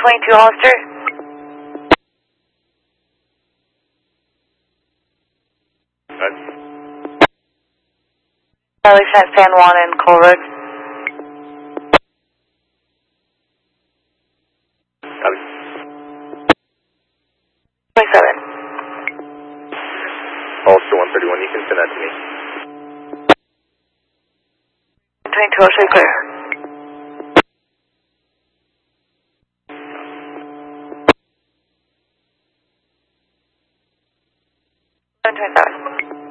722 Hollister. Charlie San Juan and Cole Road. Copy. 27. Hollister 131, you can send that to me. 22 Hollister, clear. Seven 27.